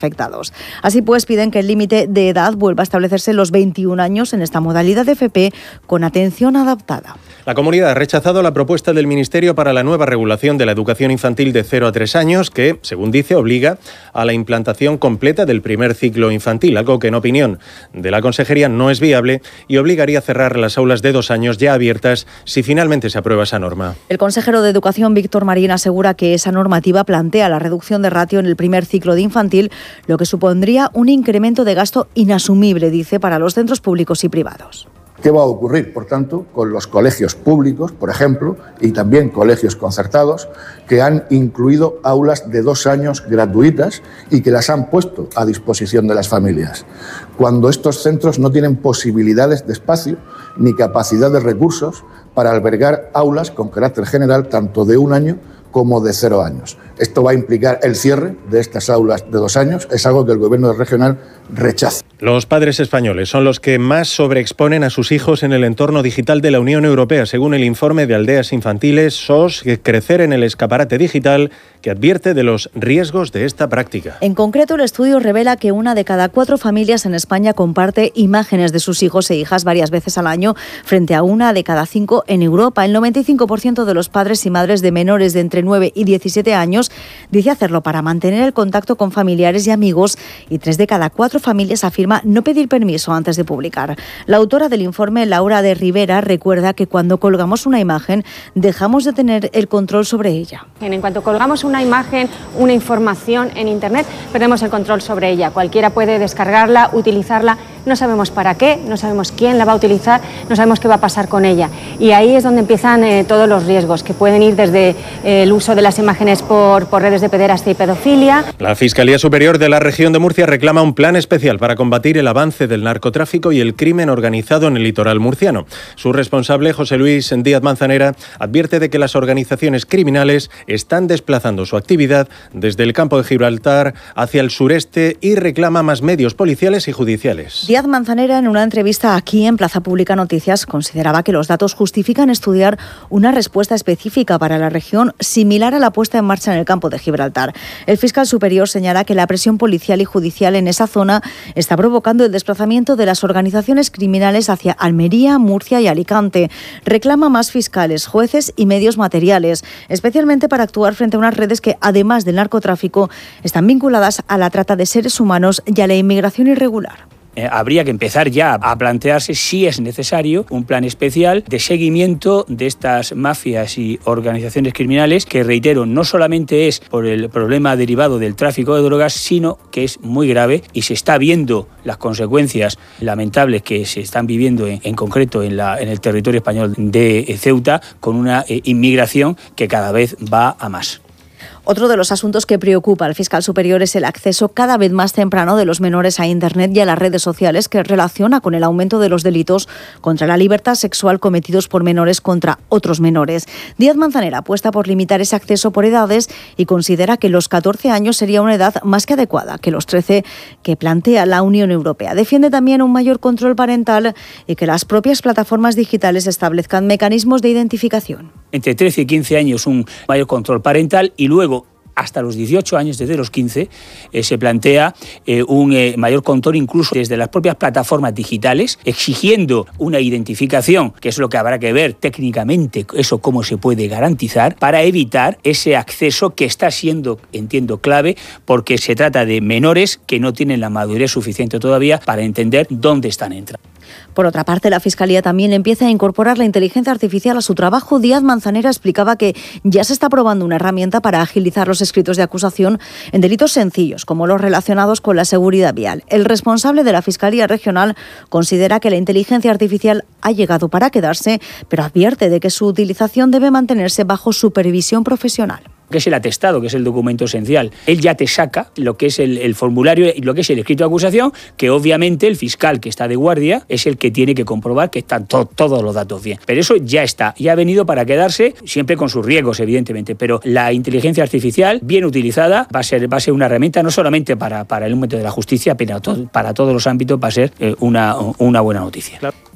afectados. Así pues, piden que el límite de edad vuelva a establecerse en los 21 años en esta modalidad de FP con atención adaptada. La comunidad ha rechazado la propuesta del Ministerio para la nueva regulación de la educación infantil de 0 a 3 años que, según dice, obliga a la implantación completa del primer ciclo infantil, algo que en opinión de la Consejería no es viable y obligaría a cerrar las aulas de 2 años ya abiertas si finalmente se aprueba esa norma. El consejero de Educación, Víctor Marín, asegura que esa normativa plantea la reducción de ratio en el primer ciclo de infantil, lo que supondría un incremento de gasto inasumible, dice, para los centros públicos y privados. ¿Qué va a ocurrir, por tanto, con los colegios públicos, por ejemplo, y también colegios concertados, que han incluido aulas de 2 años gratuitas y que las han puesto a disposición de las familias, cuando estos centros no tienen posibilidades de espacio ni capacidad de recursos para albergar aulas con carácter general tanto de 1 año como de 0 años? Esto va a implicar el cierre de estas aulas de 2 años, es algo que el Gobierno regional rechaza. Los padres españoles son los que más sobreexponen a sus hijos en el entorno digital de la Unión Europea, según el informe de Aldeas Infantiles SOS, Crecer en el escaparate digital, que advierte de los riesgos de esta práctica. En concreto, el estudio revela que 1 de cada 4 familias en España comparte imágenes de sus hijos e hijas varias veces al año, frente a 1 de cada 5 en Europa. El 95% de los padres y madres de menores de entre 9 y 17 años dice hacerlo para mantener el contacto con familiares y amigos, y 3 de cada 4 familias afirma no pedir permiso antes de publicar. La autora del informe, Laura de Rivera, recuerda que cuando colgamos una imagen dejamos de tener el control sobre ella. En cuanto colgamos una imagen, una información en Internet, perdemos el control sobre ella. Cualquiera puede descargarla, utilizarla, no sabemos para qué, no sabemos quién la va a utilizar, no sabemos qué va a pasar con ella. Y ahí es donde empiezan todos los riesgos, que pueden ir desde el uso de las imágenes por redes de pederastia y pedofilia. La Fiscalía Superior de la Región de Murcia reclama un plan especial para combatir el avance del narcotráfico y el crimen organizado en el litoral murciano. Su responsable, José Luis Díaz Manzanera, advierte de que las organizaciones criminales están desplazando su actividad desde el campo de Gibraltar hacia el sureste y reclama más medios policiales y judiciales. Díaz Manzanera, en una entrevista aquí en Plaza Pública Noticias, consideraba que los datos justifican estudiar una respuesta específica para la región similar a la puesta en marcha en el campo de Gibraltar. El fiscal superior señala que la presión policial y judicial en esa zona está provocando el desplazamiento de las organizaciones criminales hacia Almería, Murcia y Alicante. Reclama más fiscales, jueces y medios materiales, especialmente para actuar frente a unas redes que, además del narcotráfico, están vinculadas a la trata de seres humanos y a la inmigración irregular. Habría que empezar ya a plantearse si es necesario un plan especial de seguimiento de estas mafias y organizaciones criminales, que, reitero, no solamente es por el problema derivado del tráfico de drogas, sino que es muy grave y se está viendo las consecuencias lamentables que se están viviendo en concreto en el territorio español de Ceuta, con una inmigración que cada vez va a más. Otro de los asuntos que preocupa al fiscal superior es el acceso cada vez más temprano de los menores a Internet y a las redes sociales, que relaciona con el aumento de los delitos contra la libertad sexual cometidos por menores contra otros menores. Díaz Manzanera apuesta por limitar ese acceso por edades y considera que los 14 años sería una edad más que adecuada que los 13 que plantea la Unión Europea. Defiende también un mayor control parental y que las propias plataformas digitales establezcan mecanismos de identificación. Entre 13 y 15 años un mayor control parental, y luego hasta los 18 años, desde los 15, se plantea un mayor control incluso desde las propias plataformas digitales, exigiendo una identificación, que es lo que habrá que ver técnicamente, eso cómo se puede garantizar, para evitar ese acceso que está siendo, entiendo, clave, porque se trata de menores que no tienen la madurez suficiente todavía para entender dónde están entrando. Por otra parte, la Fiscalía también empieza a incorporar la inteligencia artificial a su trabajo. Díaz Manzanera explicaba que ya se está probando una herramienta para agilizar los escritos de acusación en delitos sencillos, como los relacionados con la seguridad vial. El responsable de la Fiscalía Regional considera que la inteligencia artificial ha llegado para quedarse, pero advierte de que su utilización debe mantenerse bajo supervisión profesional. Que es el atestado, que es el documento esencial. Él ya te saca lo que es el formulario y lo que es el escrito de acusación, que obviamente el fiscal que está de guardia es el que tiene que comprobar que están todos los datos bien. Pero eso ya está, ya ha venido para quedarse, siempre con sus riesgos, evidentemente, pero la inteligencia artificial, bien utilizada, va a ser una herramienta no solamente para el ámbito de la justicia, pero para todos los ámbitos va a ser una buena noticia. Claro.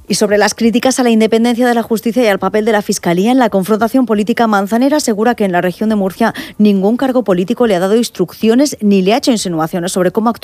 Y sobre las críticas a la independencia de la justicia y al papel de la Fiscalía en la confrontación política, Manzanera asegura que en la región de Murcia ningún cargo político le ha dado instrucciones ni le ha hecho insinuaciones sobre cómo actuar